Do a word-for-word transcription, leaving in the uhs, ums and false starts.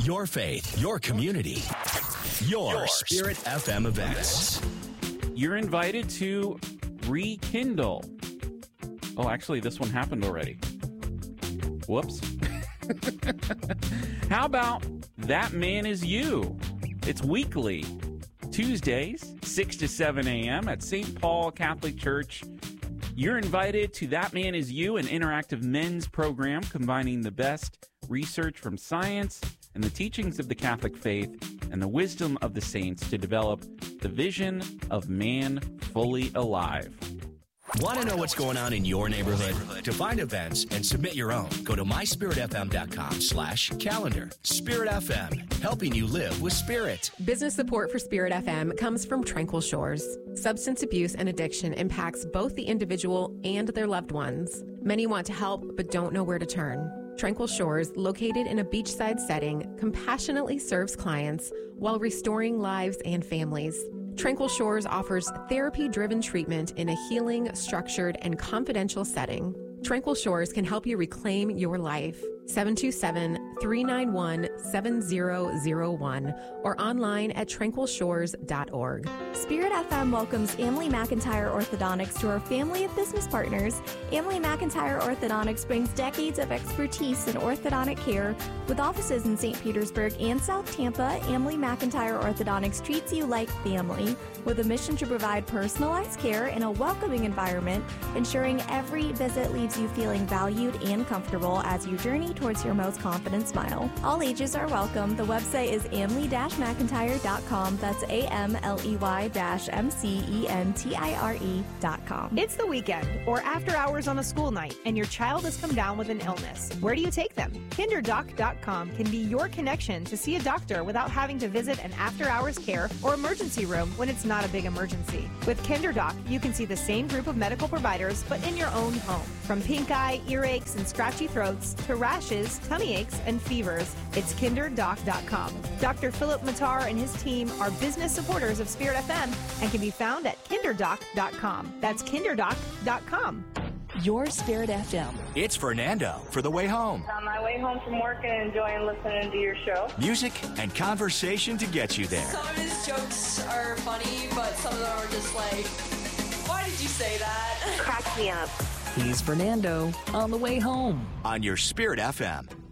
Your faith, your community, your, your Spirit F M events. You're invited to Rekindle. Oh, actually, this one happened already. Whoops. How about That Man Is You? It's weekly, Tuesdays, six to seven a.m. at Saint Paul Catholic Church. You're invited to That Man Is You, an interactive men's program combining the best research from science and the teachings of the Catholic faith and the wisdom of the saints to develop the vision of man fully alive. Want to know what's going on in your neighborhood? To find events and submit your own, go to my spirit f m dot com slash calendar. Spirit F M, helping you live with spirit. Business support for Spirit F M comes from Tranquil Shores. Substance abuse and addiction impacts both the individual and their loved ones. Many want to help but don't know where to turn. Tranquil Shores, located in a beachside setting, compassionately serves clients while restoring lives and families. Tranquil Shores offers therapy-driven treatment in a healing, structured, and confidential setting. Tranquil Shores can help you reclaim your life. seven two seven, three nine one, seven zero zero one or online at tranquil shores dot org. Spirit F M welcomes Emily McIntyre Orthodontics to our family of business partners. Emily McIntyre Orthodontics brings decades of expertise in orthodontic care. With offices in Saint Petersburg and South Tampa, Emily McIntyre Orthodontics treats you like family with a mission to provide personalized care in a welcoming environment, ensuring every visit leaves you feeling valued and comfortable as you journey towards your most confident smile. All ages are welcome. The website is amley dash mcintyre dot com. That's A M L E Y dash M C E N T I R E dot com. It's the weekend or after hours on a school night and your child has come down with an illness. Where do you take them? kinder doc dot com can be your connection to see a doctor without having to visit an after-hours care or emergency room when it's not a big emergency. With KinderDoc, you can see the same group of medical providers but in your own home. From pink eye, earaches, and scratchy throats to rashes, tummy aches, and fevers, it's kinder doc dot com. Doctor Philip Matar and his team are business supporters of Spirit F M and can be found at kinder doc dot com. That's kinder doc dot com. Your Spirit F M. It's Fernando for the way home. On my way home from work and enjoying listening to your show. Music and conversation to get you there. Some of his jokes are funny, but some of them are just like, why did you say that? Cracks me up. He's Fernando on the way home. On your Spirit F M.